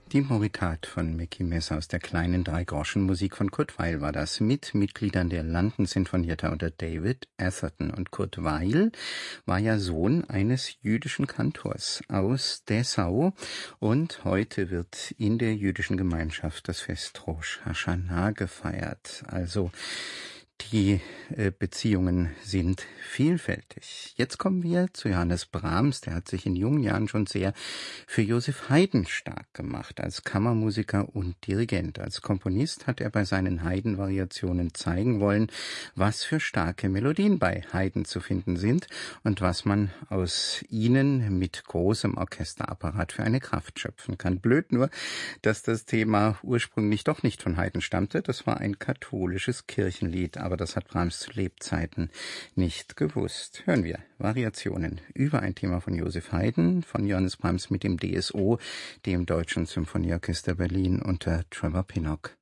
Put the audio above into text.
Die Moritat von Mickey Messer aus der kleinen Dreigroschenmusik von Kurt Weill war das, mit Mitgliedern der London Sinfonietta unter David Atherton. Und Kurt Weill war ja Sohn eines jüdischen Kantors aus Dessau, und heute wird in der jüdischen Gemeinschaft das Fest Rosh Hashanah gefeiert. Also die Beziehungen sind vielfältig. Jetzt kommen wir zu Johannes Brahms. Der hat sich in jungen Jahren schon sehr für Joseph Haydn stark gemacht, als Kammermusiker und Dirigent. Als Komponist hat er bei seinen Haydn-Variationen zeigen wollen, was für starke Melodien bei Haydn zu finden sind und was man aus ihnen mit großem Orchesterapparat für eine Kraft schöpfen kann. Blöd nur, dass das Thema ursprünglich doch nicht von Haydn stammte. Das war ein katholisches Kirchenlied, aber das hat Brahms zu Lebzeiten nicht gewusst. Hören wir Variationen über ein Thema von Joseph Haydn, von Johannes Brahms mit dem DSO, dem Deutschen Symphonieorchester Berlin unter Trevor Pinnock.